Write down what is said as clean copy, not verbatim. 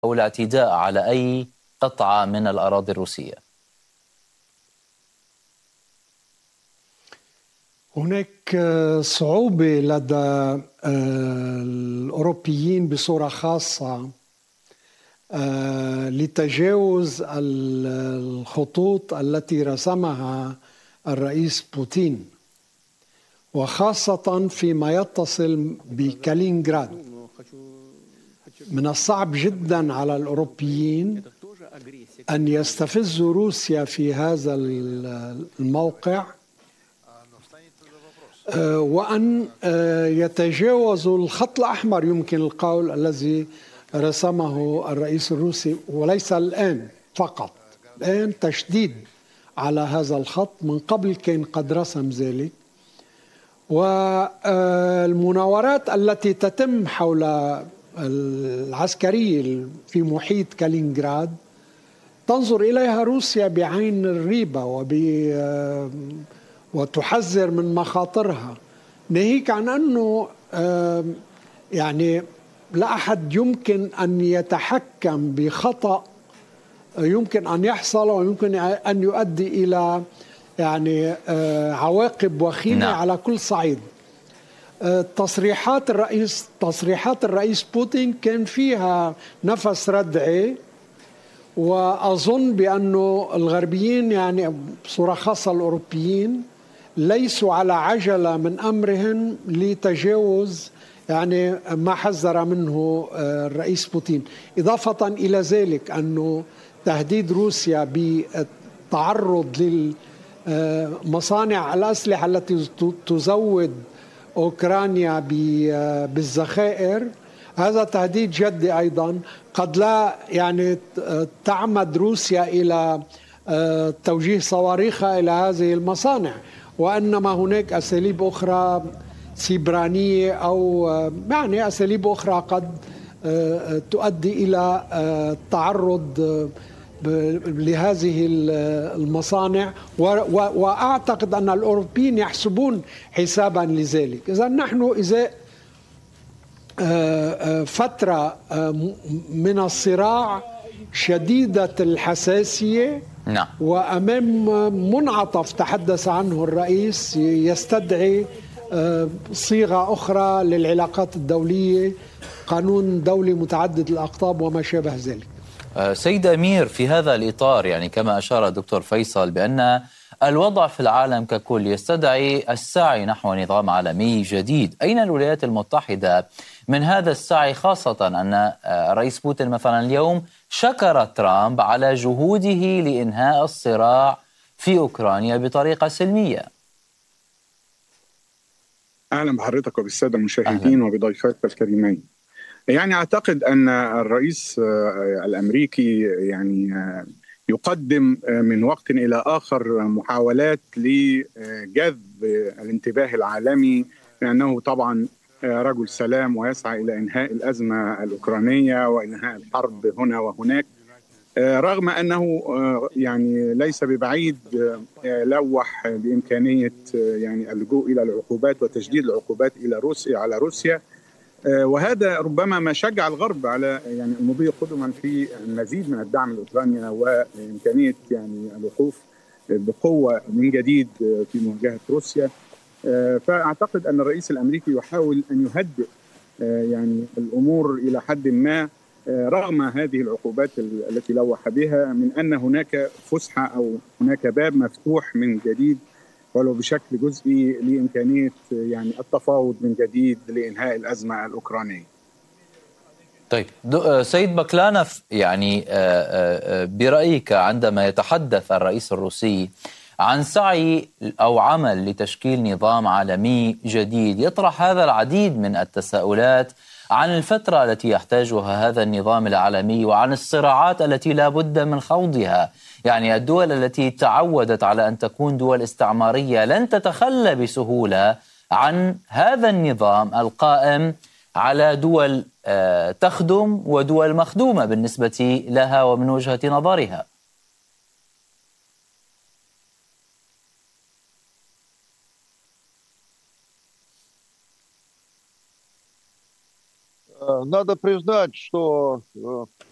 أو الاعتداء على أي قطعة من الأراضي الروسية؟ هناك صعوبة لدى الأوروبيين بصورة خاصة لتجاوز الخطوط التي رسمها الرئيس بوتين، وخاصة فيما يتصل بكالينغراد. من الصعب جدا على الأوروبيين أن يستفزوا روسيا في هذا الموقع، وأن يتجاوزوا الخط الأحمر يمكن القول الذي رسمه الرئيس الروسي، وليس الآن فقط، الآن تشديد على هذا الخط، من قبل كان قد رسم ذلك. والمناورات التي تتم حول العسكرية في محيط كالينغراد تنظر إليها روسيا بعين الريبة وتحذر من مخاطرها، ناهيك عن أنه يعني لا أحد يمكن أن يتحكم بخطأ يمكن أن يحصل ويمكن أن يؤدي إلى يعني عواقب وخيمة على كل صعيد. تصريحات الرئيس بوتين كان فيها نفس ردعي، وأظن بأنه الغربيين يعني بصورة خاصة الأوروبيين ليسوا على عجلة من أمرهم لتجاوز يعني ما حذر منه الرئيس بوتين. إضافة إلى ذلك أنه تهديد روسيا بالتعرض لمصانع الأسلحة التي تزود أوكرانيا بالذخائر، هذا تهديد جدي أيضا. قد لا يعني تعمد روسيا إلى توجيه صواريخها إلى هذه المصانع، وإنما هناك أساليب أخرى سيبرانية أو يعني أساليب أخرى قد تؤدي إلى التعرض لهذه المصانع، وأعتقد أن الأوروبيين يحسبون حسابا لذلك. إذا نحن إذا فترة من الصراع شديدة الحساسية، نعم. وأمام منعطف تحدث عنه الرئيس يستدعي صيغة أخرى للعلاقات الدولية، قانون دولي متعدد الأقطاب وما شابه ذلك. سيد أمير، في هذا الإطار يعني كما أشار الدكتور فيصل بأن الوضع في العالم ككل يستدعي السعي نحو نظام عالمي جديد، أين الولايات المتحدة من هذا السعي؟ خاصة أن رئيس بوتين مثلا اليوم شكر ترامب على جهوده لإنهاء الصراع في أوكرانيا بطريقة سلمية. أهلا بحضرتك وبالسادة المشاهدين وبضيفاتك الكريمين. يعني أعتقد أن الرئيس الأمريكي يعني يقدم من وقت إلى آخر محاولات لجذب الانتباه العالمي، لأنه طبعا رجل سلام ويسعى إلى إنهاء الأزمة الأوكرانية وإنهاء الحرب هنا وهناك، رغم أنه يعني ليس ببعيد لوح بإمكانية يعني اللجوء إلى العقوبات وتجديد العقوبات إلى روسيا على روسيا، وهذا ربما ما شجع الغرب على يعني المضي قدما في المزيد من الدعم لأوكرانيا وإمكانية يعني الوقوف بقوة من جديد في مواجهة روسيا. فأعتقد أن الرئيس الأمريكي يحاول أن يهدئ يعني الأمور إلى حد ما، رغم هذه العقوبات التي لوح بها، من أن هناك فسحة أو هناك باب مفتوح من جديد ولو بشكل جزئي لإمكانية يعني التفاوض من جديد لإنهاء الأزمة الأوكرانية. طيب سيد بكلانف، يعني برأيك عندما يتحدث الرئيس الروسي عن سعي أو عمل لتشكيل نظام عالمي جديد، يطرح هذا العديد من التساؤلات عن الفترة التي يحتاجها هذا النظام العالمي وعن الصراعات التي لا بد من خوضها. يعني الدول التي تعودت على أن تكون دول استعمارية لن تتخلى بسهولة عن هذا النظام القائم على دول تخدم ودول مخدومة بالنسبة لها ومن وجهة نظرها. Надо признать, что